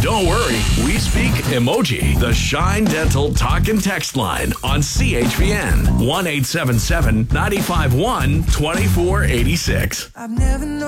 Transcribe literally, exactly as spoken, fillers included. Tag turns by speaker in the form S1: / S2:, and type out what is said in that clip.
S1: Don't worry, we speak emoji. The Shine Dental Talk and Text line on C H P N one eight seven seven, nine five one, two four eight six.
S2: I've never known